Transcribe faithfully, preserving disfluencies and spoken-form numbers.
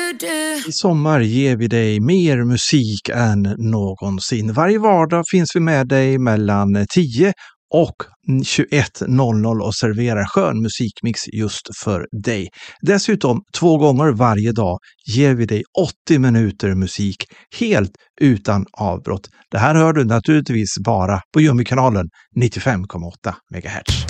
I sommar ger vi dig mer musik än någonsin. Varje vardag finns vi med dig mellan tio och tjugoett noll noll och serverar skön musikmix just för dig. Dessutom två gånger varje dag ger vi dig åttio minuter musik helt utan avbrott. Det här hör du naturligtvis bara på Jummikanalen nittiofem komma åtta megahertz.